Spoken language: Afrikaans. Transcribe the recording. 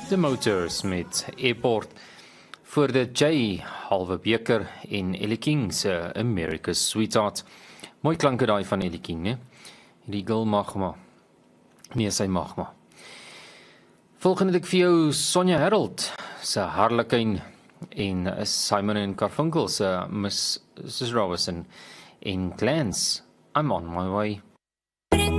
The Motors met Airport voor de J halve beker en Ellie King se America's Sweetheart. Mooi klanke daai van Ellie King, né? Die girl mag maar. Nee, sy mag maar. Volgende het ek vir jou Sonja Harold se Harlequin en Simon en Garfunkel se Mrs. Robinson en Clans. I'm on my way.